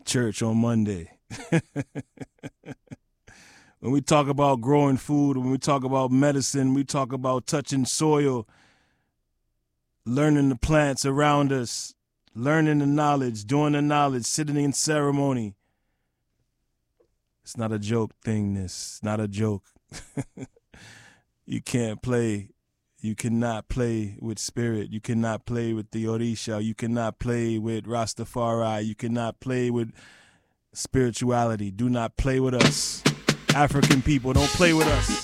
church on Monday. When we talk about growing food, when we talk about medicine, we talk about touching soil, learning the plants around us, learning the knowledge, doing the knowledge, sitting in ceremony. It's not a joke thing, this. It's not a joke. You can't play. You cannot play with spirit. You cannot play with the Orisha. You cannot play with Rastafari. You cannot play with spirituality. Do not play with us. African people, don't play with us.